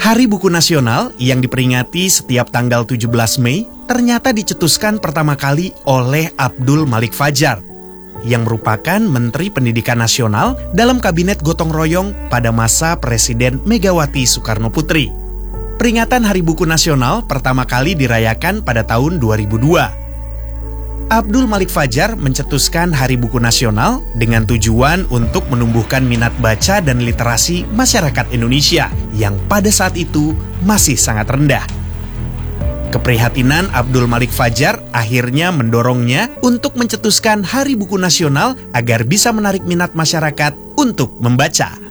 Hari Buku Nasional yang diperingati setiap tanggal 17 Mei ternyata dicetuskan pertama kali oleh Abdul Malik Fajar yang merupakan Menteri Pendidikan Nasional dalam Kabinet Gotong Royong pada masa Presiden Megawati Soekarno Putri. Peringatan Hari Buku Nasional pertama kali dirayakan pada tahun 2002. Abdul Malik Fajar mencetuskan Hari Buku Nasional dengan tujuan untuk menumbuhkan minat baca dan literasi masyarakat Indonesia yang pada saat itu masih sangat rendah. Keprihatinan Abdul Malik Fajar akhirnya mendorongnya untuk mencetuskan Hari Buku Nasional agar bisa menarik minat masyarakat untuk membaca.